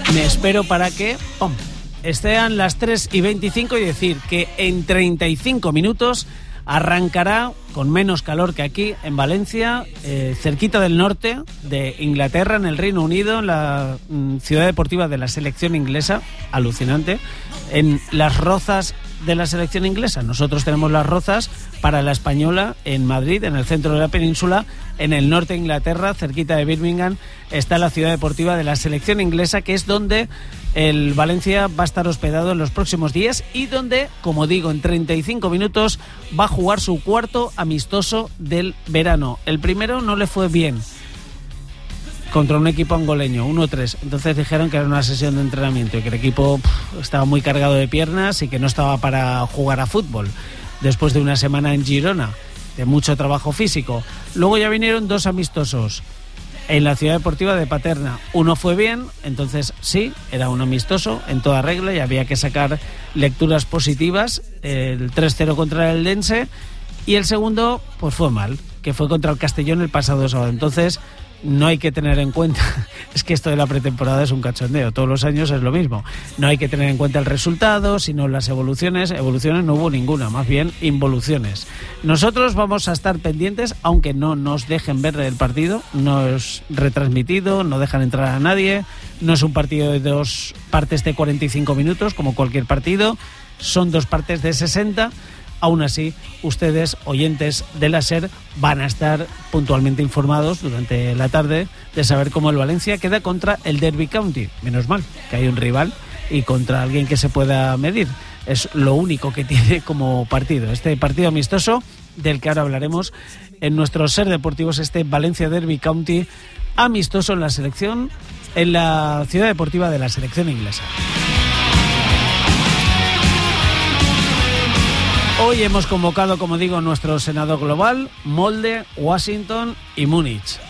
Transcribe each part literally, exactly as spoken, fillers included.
Me espero para que ¡pum! Estén las tres y veinticinco y decir que en treinta y cinco minutos arrancará con menos calor que aquí en Valencia, eh, cerquita del norte de Inglaterra, en el Reino Unido, en la mm, ciudad deportiva de la selección inglesa, alucinante, en las Rozas de la selección inglesa. Nosotros tenemos las Rozas para la española en Madrid, en el centro de la península. En el norte de Inglaterra, cerquita de Birmingham, está la ciudad deportiva de la selección inglesa, que es donde el Valencia va a estar hospedado en los próximos días y donde, como digo, en treinta y cinco minutos va a jugar su cuarto amistoso del verano. El primero no le fue bien contra un equipo angoleño, uno tres. Entonces dijeron que era una sesión de entrenamiento y que el equipo pff, estaba muy cargado de piernas y que no estaba para jugar a fútbol después de una semana en Girona, de mucho trabajo físico. Luego ya vinieron dos amistosos en la ciudad deportiva de Paterna. Uno fue bien, entonces sí, era un amistoso en toda regla y había que sacar lecturas positivas. El tres cero contra el Eldense, y el segundo pues fue mal, que fue contra el Castellón el pasado sábado. Entonces no hay que tener en cuenta, es que esto de la pretemporada es un cachondeo, todos los años es lo mismo, no hay que tener en cuenta el resultado, sino las evoluciones. Evoluciones no hubo ninguna, más bien involuciones. Nosotros vamos a estar pendientes, aunque no nos dejen ver el partido, no es retransmitido, no dejan entrar a nadie, no es un partido de dos partes de cuarenta y cinco minutos como cualquier partido, son dos partes de sesenta. Aún así, ustedes, oyentes de la SER, van a estar puntualmente informados durante la tarde de saber cómo el Valencia queda contra el Derby County. Menos mal que hay un rival y contra alguien que se pueda medir. Es lo único que tiene como partido. Este partido amistoso, del que ahora hablaremos en nuestros SER Deportivos, este Valencia Derby County amistoso en la selección, en la ciudad deportiva de la selección inglesa. Hoy hemos convocado, como digo, nuestro senador global, Molde, Washington y Múnich.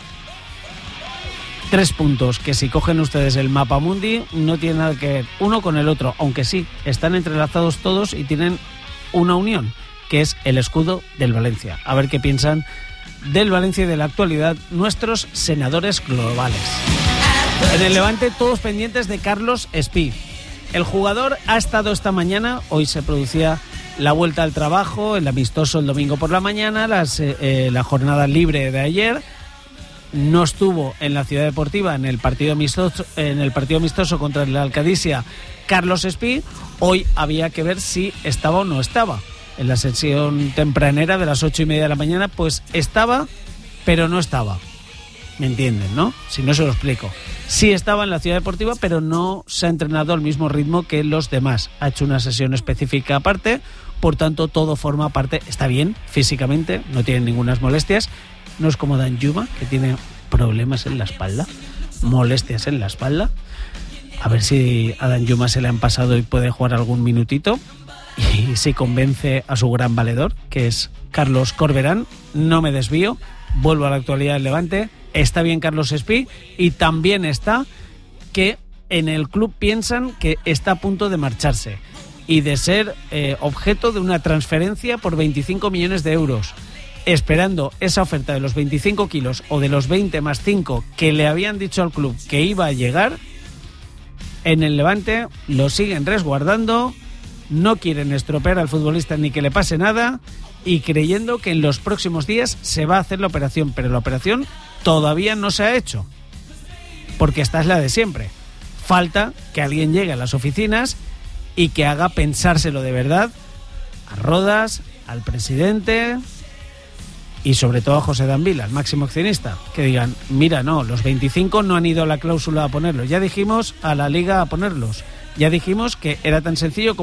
Tres puntos que, si cogen ustedes el mapa mundi, no tienen nada que ver uno con el otro, aunque sí, están entrelazados todos y tienen una unión, que es el escudo del Valencia. A ver qué piensan del Valencia y de la actualidad nuestros senadores globales. En el Levante, todos pendientes de Carlos Espí. El jugador ha estado esta mañana, hoy se producía la vuelta al trabajo, el amistoso el domingo por la mañana, las, eh, la jornada libre de ayer. No estuvo en la ciudad deportiva en el partido amistoso, en el partido amistoso contra el Alcadisia Carlos Espí. Hoy había que ver si estaba o no estaba. En la sesión tempranera de las ocho y media de la mañana, pues estaba, pero no estaba. ¿Me entienden, no? Si no, se lo explico. Sí estaba en la ciudad deportiva, pero no se ha entrenado al mismo ritmo que los demás. Ha hecho una sesión específica aparte, por tanto todo forma parte. Está bien físicamente, no tiene ninguna molestias. No es como Danjuma, que tiene problemas en la espalda, molestias en la espalda. A ver si a Danjuma se le han pasado y puede jugar algún minutito. Y si convence a su gran valedor, que es Carlos Corberán. No me desvío, vuelvo a la actualidad del Levante. Está bien Carlos Espí, y también está que en el club piensan que está a punto de marcharse y de ser eh, objeto de una transferencia por veinticinco millones de euros, esperando esa oferta de los veinticinco kilos o de los veinte más cinco que le habían dicho al club que iba a llegar. En el Levante lo siguen resguardando, no quieren estropear al futbolista ni que le pase nada, y creyendo que en los próximos días se va a hacer la operación, pero la operación todavía no se ha hecho, porque esta es la de siempre. Falta que alguien llegue a las oficinas y que haga pensárselo de verdad a Rodas, al presidente y sobre todo a José Danvila, el máximo accionista, que digan, mira, no, los veinticinco no han ido a la cláusula a ponerlos, ya dijimos a la liga a ponerlos, ya dijimos que era tan sencillo como